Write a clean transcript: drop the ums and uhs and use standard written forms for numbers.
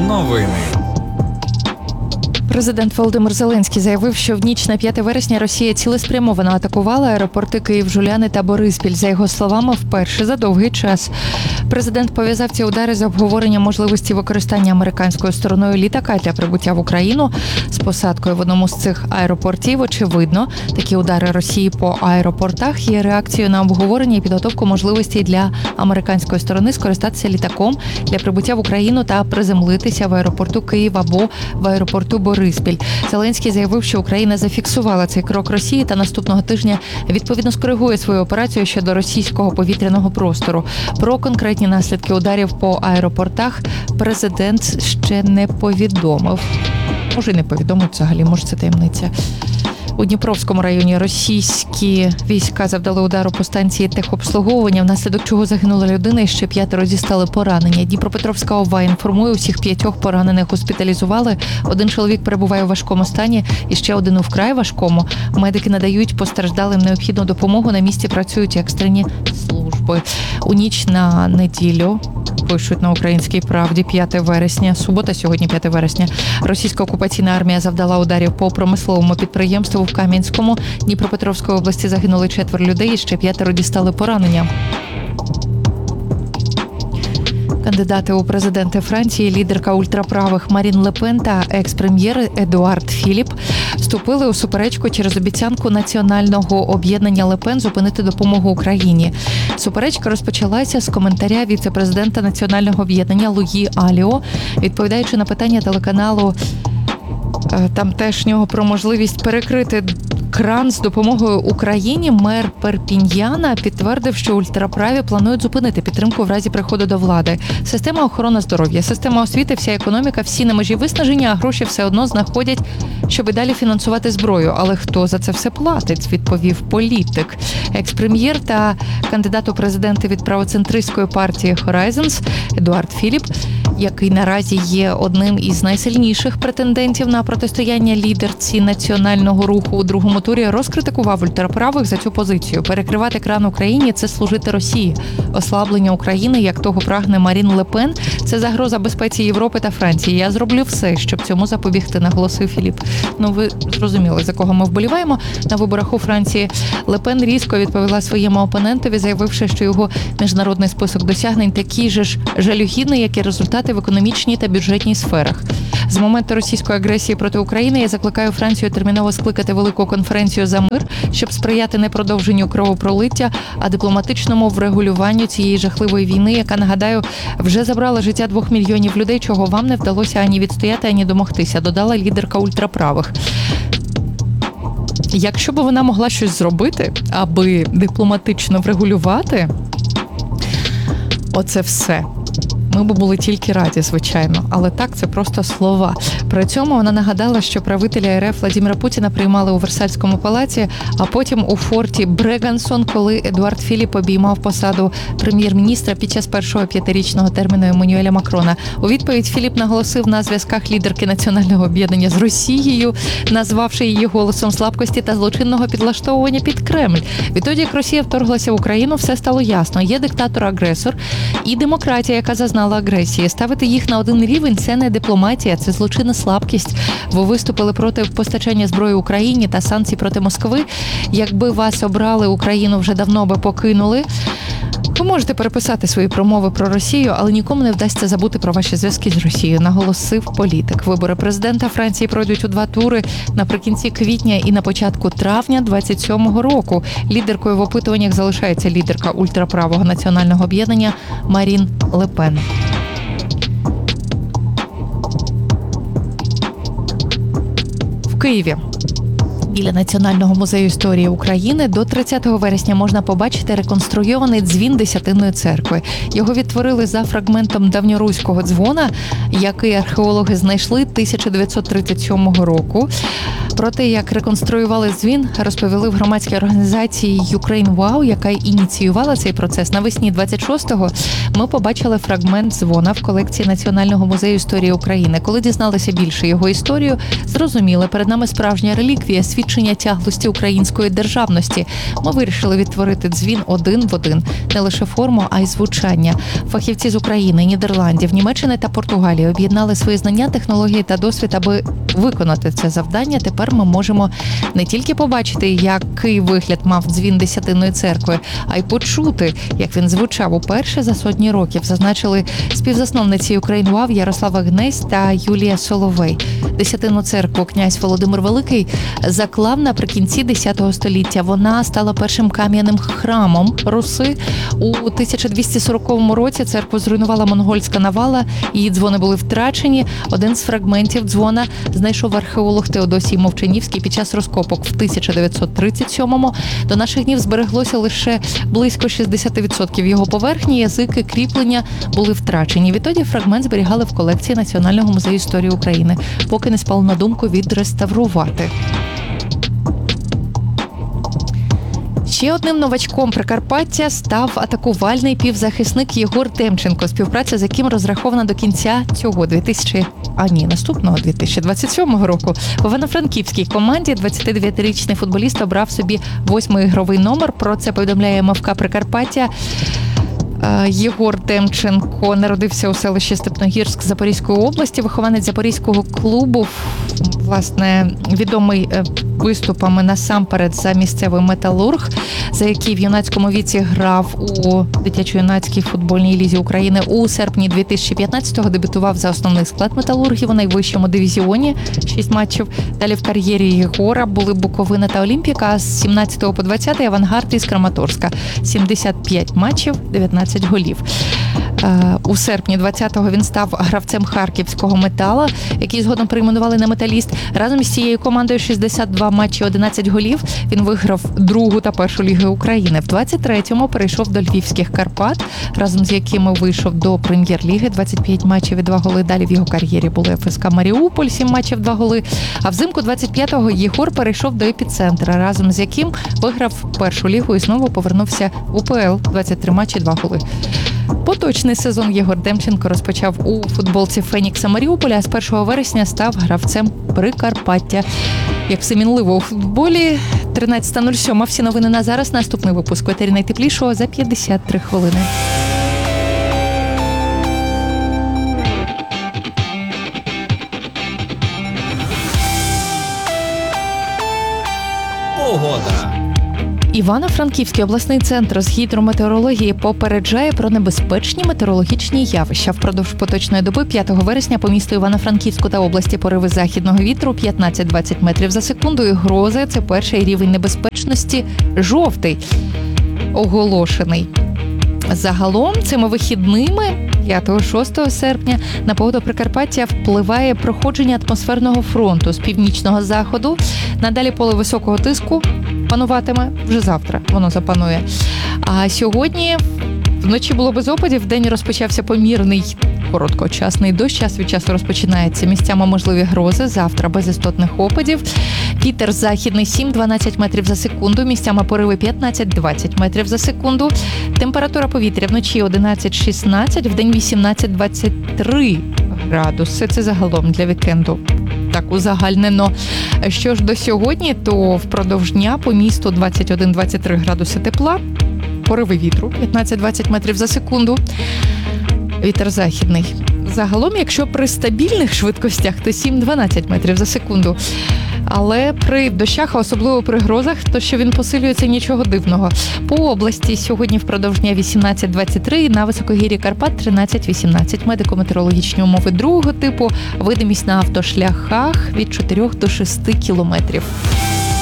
Новини. Президент Володимир Зеленський заявив, що в ніч на 5 вересня Росія цілеспрямовано атакувала аеропорти Київ, Жуляни та Бориспіль. За його словами, вперше за довгий час. Президент пов'язав ці удари з обговоренням можливості використання американською стороною літака для прибуття в Україну з посадкою в одному з цих аеропортів. Очевидно, такі удари Росії по аеропортах є реакцією на обговорення і підготовку можливостей для американської сторони скористатися літаком для прибуття в Україну та приземлитися в аеропорту Київ або в аеропорту Бориспіль. Зеленський заявив, що Україна зафіксувала цей крок Росії та наступного тижня відповідно скоригує свою операцію щодо російського повітряного простору. Про конкретні наслідки ударів по аеропортах президент ще не повідомив. Може, й не повідомив взагалі, може, це таємниця. У Дніпровському районі російські війська завдали удару по станції техобслуговування, внаслідок чого загинула людина і ще 5 дістали поранення. Дніпропетровська ОВА інформує, усіх 5 поранених госпіталізували. 1 чоловік перебуває у важкому стані і ще 1 у вкрай важкому. Медики надають постраждалим необхідну допомогу. На місці працюють екстрені служби. У ніч на неділю, пишуть на Українській правді, 5 вересня, субота, сьогодні 5 вересня, російська окупаційна армія завдала ударів по промисловому підприємству в Кам'янському. Дніпропетровської області загинули 4 людей і ще 5 дістали поранення. Кандидати у президенти Франції, лідерка ультраправих Марін Ле Пен та екс-прем'єр Едуард Філіп вступили у суперечку через обіцянку національного об'єднання Ле Пен зупинити допомогу Україні. Суперечка розпочалася з коментаря віце-президента національного об'єднання Луї Аліо, відповідаючи на питання телеканалу тамтешнього про можливість перекрити кран з допомогою Україні. Мер Перпіньяна підтвердив, що ультраправі планують зупинити підтримку в разі приходу до влади. Система охорони здоров'я, система освіти, вся економіка, всі на межі виснаження, а гроші все одно знаходять, щоб і далі фінансувати зброю. Але хто за це все платить, відповів політик. Екс-прем'єр та кандидат у президенти від правоцентристської партії Horizons Едуард Філіп, який наразі є одним із найсильніших претендентів на протистояння лідерці національного руху у другому турі, розкритикував ультраправих за цю позицію. Перекривати кран Україні – це служити Росії. Ослаблення України, як того прагне Марін Ле Пен, це загроза безпеці Європи та Франції. Я зроблю все, щоб цьому запобігти, наголосив Філіп. Ви зрозуміли, за кого ми вболіваємо. На виборах у Франції Ле Пен різко відповіла своєму опонентові, заявивши, що його міжнародний список досягнень такий же ж жалюгідний, як і результати в економічній та бюджетній сферах. З моменту російської агресії проти України я закликаю Францію терміново скликати велику конференцію за мир, щоб сприяти не продовженню кровопролиття, а дипломатичному врегулюванню цієї жахливої війни, яка, нагадаю, вже забрала життя 2 мільйонів людей, чого вам не вдалося ані відстояти, ані домогтися, додала лідерка ультраправих. Якщо б вона могла щось зробити, аби дипломатично врегулювати оце все, ми б були тільки раді, звичайно. Але так, це просто слова. При цьому вона нагадала, що правителя РФ Владимира Путіна приймали у Версальському палаці, а потім у форті Брегансон, коли Едуард Філіп обіймав посаду прем'єр-міністра під час першого 5-річного терміну Еммануеля Макрона. У відповідь Філіп наголосив на зв'язках лідерки національного об'єднання з Росією, назвавши її голосом слабкості та злочинного підлаштовування під Кремль. Відтоді, як Росія вторглася в Україну, все стало ясно. Є диктатор-агресор і демократія, яка зазнала агресії. Ставити їх на один рівень – це не дипломатія, це злочинна слабкість. Ви виступили проти постачання зброї Україні та санкцій проти Москви. Якби вас обрали, Україну вже давно би покинули. Ви можете переписати свої промови про Росію, але нікому не вдасться забути про ваші зв'язки з Росією, наголосив політик. Вибори президента Франції пройдуть у 2 тури наприкінці квітня і на початку травня 27-го року. Лідеркою в опитуваннях залишається лідерка ультраправого національного об'єднання Марін Ле Пен. В Києві біля Національного музею історії України до 30 вересня можна побачити реконструйований дзвін Десятинної церкви. Його відтворили за фрагментом давньоруського дзвона, який археологи знайшли 1937 року. Про те, як реконструювали дзвін, розповіли в громадській організації Ukraine Wow, яка ініціювала цей процес. Навесні 26-го ми побачили фрагмент дзвона в колекції Національного музею історії України. Коли дізналися більше його історію, зрозуміли, перед нами справжня реліквія, свідчення тяглості української державності. Ми вирішили відтворити дзвін один в один. Не лише форму, а й звучання. Фахівці з України, Нідерландів, Німеччини та Португалії об'єднали свої знання, технології та досвід, аби виконати це завдання. Тепер ми можемо не тільки побачити, який вигляд мав дзвін Десятинної церкви, а й почути, як він звучав уперше за сотні років, зазначили співзасновниці Ukraine WOW Ярослава Гнесь та Юлія Соловей. Десятинну церкву князь Володимир Великий заклав наприкінці X століття. Вона стала першим кам'яним храмом Руси. У 1240 році церкву зруйнувала монгольська навала, її дзвони були втрачені. Один з фрагментів дзвона знайшов археолог Теодосій Мовчанівський під час розкопок в 1937-му. До наших днів збереглося лише близько 60% його поверхні, язики, кріплення були втрачені. Відтоді фрагмент зберігали в колекції Національного музею історії України, поки не спало на думку відреставрувати. Ще одним новачком Прикарпаття став атакувальний півзахисник Єгор Демченко, співпраця з яким розрахована до кінця цього 2027 року. В івано-франківській команді 29-річний футболіст обрав собі 8-й ігровий номер. Про це повідомляє МФК Прикарпаття. Єгор Демченко народився у селищі Степногірськ Запорізької області, вихованець Запорізького клубу, власне, відомий виступами насамперед за місцевий «Металург», за який в юнацькому віці грав у дитячо-юнацькій футбольній лізі України. У серпні 2015-го дебютував за основний склад «Металургів» у найвищому дивізіоні, 6 матчів. Далі в кар'єрі Єгора були Буковина та Олімпіка, а з 17 по 20 Авангард із Краматорська. 75 матчів, 19 голів. У серпні 20-го він став гравцем харківського «Метала», який згодом перейменували на «Металіст». Разом з цією командою 62 матчі, 11 голів. Він виграв другу та першу ліги України. В 23-му перейшов до львівських «Карпат», разом з якими вийшов до прем'єр-ліги. 25 матчів і 2 голи. Далі в його кар'єрі були ФСК Маріуполь, 7 матчів, 2 голи. А взимку 25-го Єгор перейшов до «Епіцентра», разом з яким виграв першу лігу і знову повернувся в УПЛ. 23 матчі, 2 голи. Поточний сезон Єгор Демченко розпочав у футболці «Фенікса» Маріуполя, а з 1 вересня став гравцем Прикарпаття. Як все мінливо у футболі, 13:07. Всі новини на зараз. Наступний випуск в етері найтеплішого за 53 хвилини. Погода. Івано-Франківський обласний центр з гідрометеорології попереджає про небезпечні метеорологічні явища. Впродовж поточної доби 5 вересня по місту Івано-Франківську та області пориви західного вітру 15-20 метрів за секунду і грози. Це перший рівень небезпечності – жовтий, оголошений. Загалом цими вихідними 5-6 серпня на погоду Прикарпаття впливає проходження атмосферного фронту з північного заходу. Надалі поле високого тиску пануватиме вже завтра. Воно запанує. А сьогодні вночі було без опадів, вдень розпочався помірний короткочасний дощ, час від часу розпочинається. Місцями можливі грози, завтра без істотних опадів. Вітер західний 7-12 метрів за секунду, місцями пориви 15-20 метрів за секунду. Температура повітря вночі 11-16, вдень 18-23 градуси. Це загалом для вікенду. Так узагальнено. Що ж до сьогодні, то впродовж дня по місту 21-23 градуси тепла, пориви вітру 15-20 метрів за секунду, вітер західний. Загалом, якщо при стабільних швидкостях, то 7-12 метрів за секунду. Але при дощах, а особливо при грозах, то що він посилюється, нічого дивного. По області сьогодні впродовж дня 18-23, на високогір'ї Карпат 13-18. Медико-метеорологічні умови другого типу, видимість на автошляхах від 4 до 6 кілометрів.